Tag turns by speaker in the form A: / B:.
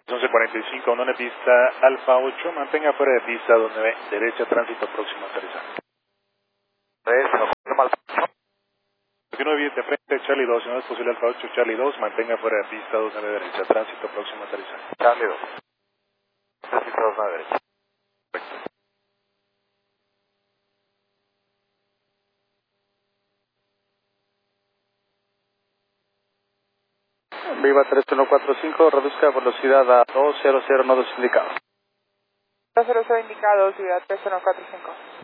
A: 11:45, uno en pista Alfa 8, mantenga fuera de pista 29, derecha, tránsito próximo a aterrizar. 29 de frente, Charlie 2, si no es posible Alfa 8, Charlie 2, mantenga fuera de pista 29 derecha, tránsito próximo a aterrizar.
B: Charlie 2, tránsito 29 derecha.
C: Viva 3145, reduzca velocidad a 200 nodos indicados.
D: 200 indicados, Viva 3145.